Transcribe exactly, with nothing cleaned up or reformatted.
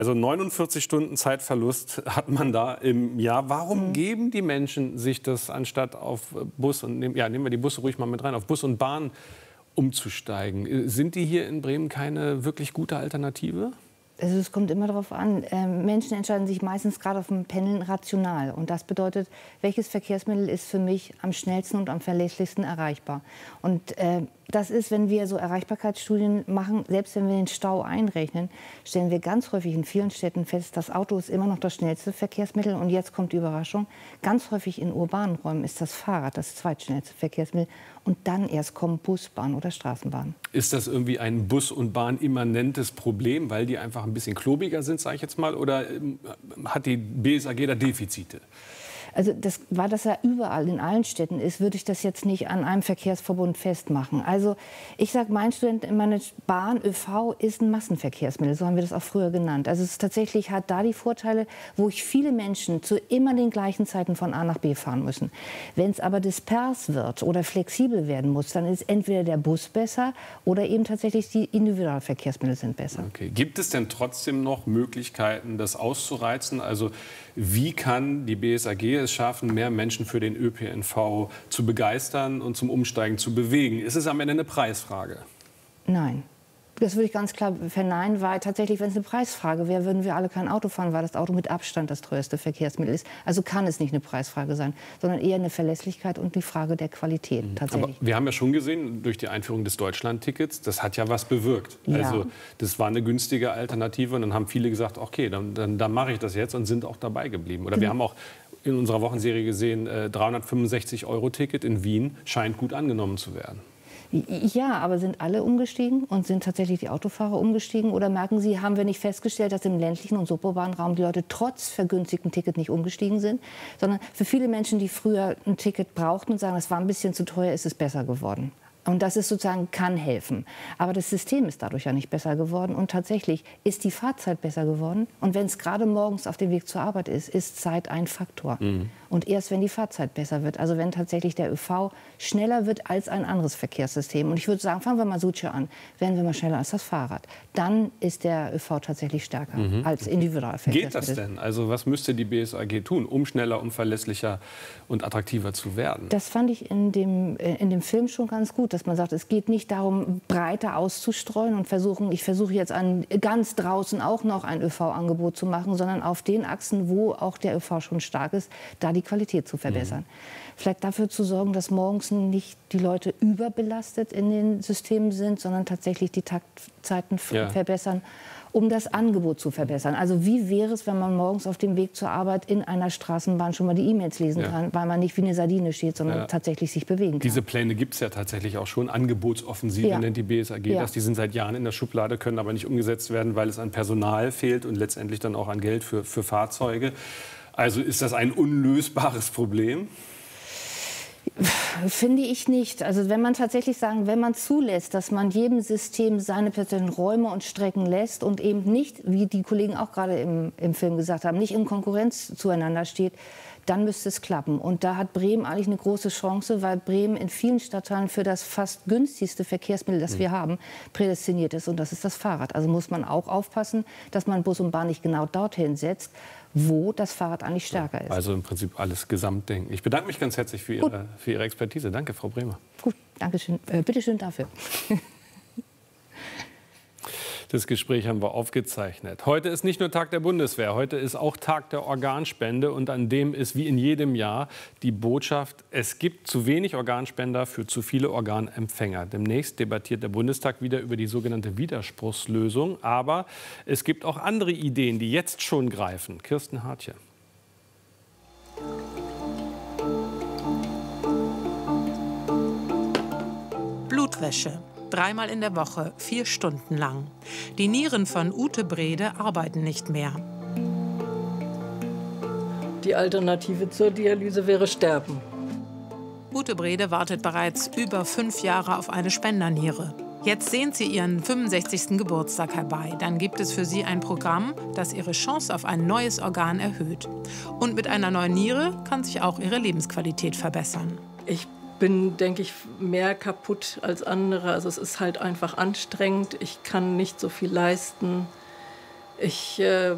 Also neunundvierzig Stunden Zeitverlust hat man da im Jahr. Warum mhm. geben die Menschen sich das, anstatt auf Bus und ja, nehmen wir die Busse ruhig mal mit rein, auf Bus und Bahn umzusteigen? Sind die hier in Bremen keine wirklich gute Alternative? Also es kommt immer darauf an. Ähm, Menschen entscheiden sich meistens gerade auf dem Pendeln rational. Und das bedeutet, welches Verkehrsmittel ist für mich am schnellsten und am verlässlichsten erreichbar. Und äh, das ist, wenn wir so Erreichbarkeitsstudien machen, selbst wenn wir den Stau einrechnen, stellen wir ganz häufig in vielen Städten fest, das Auto ist immer noch das schnellste Verkehrsmittel. Und jetzt kommt die Überraschung, ganz häufig in urbanen Räumen ist das Fahrrad das zweitschnellste Verkehrsmittel. Und dann erst kommen Bus, Bahn oder Straßenbahn. Ist das irgendwie ein Bus- und Bahn-immanentes Problem, weil die einfach ein bisschen klobiger sind, sage ich jetzt mal? Oder ähm, hat die B S A G da Defizite? Also das, weil das ja überall in allen Städten ist, würde ich das jetzt nicht an einem Verkehrsverbund festmachen. Also ich sage meinen Studenten immer, eine Bahn, ÖV ist ein Massenverkehrsmittel, so haben wir das auch früher genannt. Also es ist tatsächlich hat da die Vorteile, wo ich viele Menschen zu immer den gleichen Zeiten von A nach B fahren müssen. Wenn es aber dispers wird oder flexibel werden muss, dann ist entweder der Bus besser oder eben tatsächlich die Individualverkehrsmittel sind besser. Okay. Gibt es denn trotzdem noch Möglichkeiten, das auszureizen? Also wie kann die B S A G es schaffen, mehr Menschen für den Ö P N V zu begeistern und zum Umsteigen zu bewegen? Ist es am Ende eine Preisfrage? Nein. Das würde ich ganz klar verneinen, weil tatsächlich, wenn es eine Preisfrage wäre, würden wir alle kein Auto fahren, weil das Auto mit Abstand das teuerste Verkehrsmittel ist. Also kann es nicht eine Preisfrage sein, sondern eher eine Verlässlichkeit und die Frage der Qualität tatsächlich. Aber wir haben ja schon gesehen, durch die Einführung des Deutschland-Tickets, das hat ja was bewirkt. Ja. Also das war eine günstige Alternative und dann haben viele gesagt, okay, dann, dann, dann mache ich das jetzt und sind auch dabei geblieben. Oder wir haben auch in unserer Wochenserie gesehen, äh, dreihundertfünfundsechzig Euro Ticket in Wien scheint gut angenommen zu werden. Ja, aber sind alle umgestiegen und sind tatsächlich die Autofahrer umgestiegen? Oder merken Sie, haben wir nicht festgestellt, dass im ländlichen und suburbanen Raum die Leute trotz vergünstigten Ticket nicht umgestiegen sind? Sondern für viele Menschen, die früher ein Ticket brauchten und sagen, es war ein bisschen zu teuer, ist es besser geworden. Und das ist sozusagen, kann helfen. Aber das System ist dadurch ja nicht besser geworden. Und tatsächlich ist die Fahrzeit besser geworden. Und wenn es gerade morgens auf dem Weg zur Arbeit ist, ist Zeit ein Faktor. Mhm. Und erst wenn die Fahrzeit besser wird, also wenn tatsächlich der ÖV schneller wird als ein anderes Verkehrssystem. Und ich würde sagen, fangen wir mal Suche an, werden wir mal schneller als das Fahrrad. Dann ist der ÖV tatsächlich stärker mhm. als Individualverkehrsmittel. Geht das denn? Also was müsste die B S A G tun, um schneller, um verlässlicher und attraktiver zu werden? Das fand ich in dem, in dem Film schon ganz gut, dass man sagt, es geht nicht darum, breiter auszustreuen und versuchen, ich versuche jetzt an, ganz draußen auch noch ein ÖV-Angebot zu machen, sondern auf den Achsen, wo auch der ÖV schon stark ist, da die Qualität zu verbessern. Mhm. Vielleicht dafür zu sorgen, dass morgens nicht die Leute überbelastet in den Systemen sind, sondern tatsächlich die Taktzeiten ja. verbessern, um das Angebot zu verbessern. Also wie wäre es, wenn man morgens auf dem Weg zur Arbeit in einer Straßenbahn schon mal die E-Mails lesen ja. kann, weil man nicht wie eine Sardine steht, sondern ja. tatsächlich sich bewegen kann. Diese Pläne gibt es ja tatsächlich auch schon. Angebotsoffensive ja. nennt die B S A G ja. das. Die sind seit Jahren in der Schublade, können aber nicht umgesetzt werden, weil es an Personal fehlt und letztendlich dann auch an Geld für, für Fahrzeuge. Also ist das ein unlösbares Problem? Finde ich nicht. Also wenn man tatsächlich sagen, wenn man zulässt, dass man jedem System seine persönlichen Räume und Strecken lässt und eben nicht, wie die Kollegen auch gerade im, im Film gesagt haben, nicht in Konkurrenz zueinander steht, dann müsste es klappen. Und da hat Bremen eigentlich eine große Chance, weil Bremen in vielen Stadtteilen für das fast günstigste Verkehrsmittel, das wir haben, prädestiniert ist. Und das ist das Fahrrad. Also muss man auch aufpassen, dass man Bus und Bahn nicht genau dorthin setzt, wo das Fahrrad eigentlich stärker ist. Also im Prinzip alles Gesamtdenken. Ich bedanke mich ganz herzlich für Ihre, für Ihre Expertise. Danke, Frau Bremer. Gut, danke schön. Äh, bitte schön dafür. Das Gespräch haben wir aufgezeichnet. Heute ist nicht nur Tag der Bundeswehr, heute ist auch Tag der Organspende. Und an dem ist wie in jedem Jahr die Botschaft, es gibt zu wenig Organspender für zu viele Organempfänger. Demnächst debattiert der Bundestag wieder über die sogenannte Widerspruchslösung. Aber es gibt auch andere Ideen, die jetzt schon greifen. Kirsten Hartje. Blutwäsche. Dreimal in der Woche, vier Stunden lang. Die Nieren von Ute Brede arbeiten nicht mehr. Die Alternative zur Dialyse wäre Sterben. Ute Brede wartet bereits über fünf Jahre auf eine Spenderniere. Jetzt sehnt sie ihren fünfundsechzigsten Geburtstag herbei. Dann gibt es für sie ein Programm, das ihre Chance auf ein neues Organ erhöht. Und mit einer neuen Niere kann sich auch ihre Lebensqualität verbessern. Ich bin, denke ich, mehr kaputt als andere. Also es ist halt einfach anstrengend. Ich kann nicht so viel leisten. Ich äh,